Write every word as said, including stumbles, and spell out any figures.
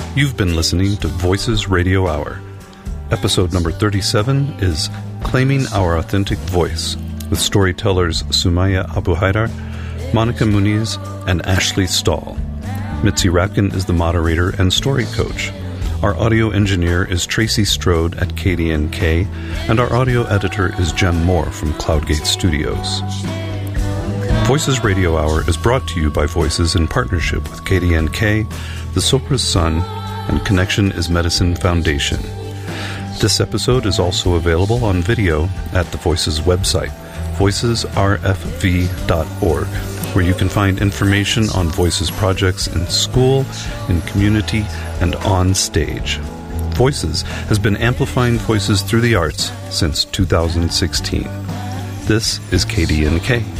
You've been listening to Voices Radio Hour. Episode number thirty-seven is Claiming Our Authentic Voice, with storytellers Sumaya Abu Haidar, Monica Muniz, and Ashley Stahl. Mitzi Ratkin is the moderator and story coach. Our audio engineer is Tracy Strode at K D N K, and our audio editor is Jem Moore from Cloudgate Studios. Voices Radio Hour is brought to you by Voices in partnership with K D N K, the Sopra's Sun, and Connection is Medicine Foundation. This episode is also available on video at the Voices website, voices r f v dot org, where you can find information on Voices projects in school, in community, and on stage. Voices has been amplifying voices through the arts since two thousand sixteen. This is K D N K.